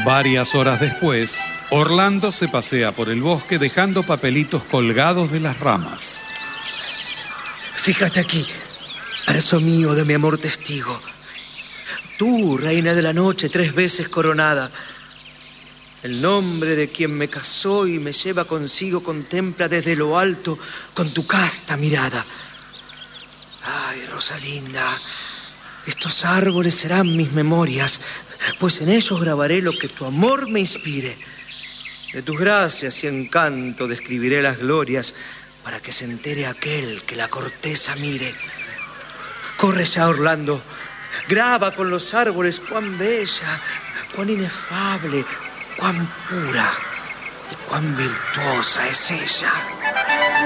Varias horas después, Orlando se pasea por el bosque dejando papelitos colgados de las ramas. Fíjate aquí, verso mío de mi amor testigo. Tú, reina de la noche, 3 veces coronada, el nombre de quien me casó y me lleva consigo contempla desde lo alto con tu casta mirada. Ay, Rosalinda, estos árboles serán mis memorias, pues en ellos grabaré lo que tu amor me inspire. De tus gracias y encanto describiré las glorias para que se entere aquel que la corteza mire. Corre ya, Orlando, graba con los árboles cuán bella, cuán inefable, cuán pura y cuán virtuosa es ella.